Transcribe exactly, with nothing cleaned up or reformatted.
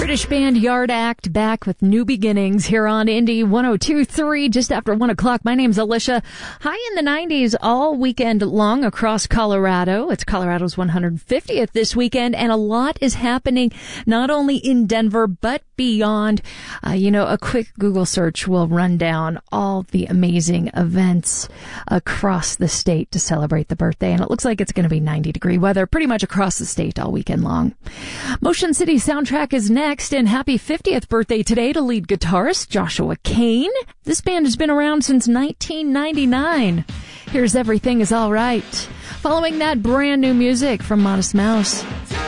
British band Yard Act back with New Beginnings here on Indy one oh two point three just after one o'clock. My name's Alicia. High in the nineties all weekend long across Colorado. It's Colorado's one hundred fiftieth this weekend, and a lot is happening not only in Denver but beyond. Uh, you know, a quick Google search will run down all the amazing events across the state to celebrate the birthday, and it looks like it's going to be ninety degree weather pretty much across the state all weekend long. Motion City Soundtrack is next, and happy fiftieth birthday today to lead guitarist Joshua Kane. This band has been around since nineteen ninety-nine. Here's Everything Is All Right. Following that, brand new music from Modest Mouse.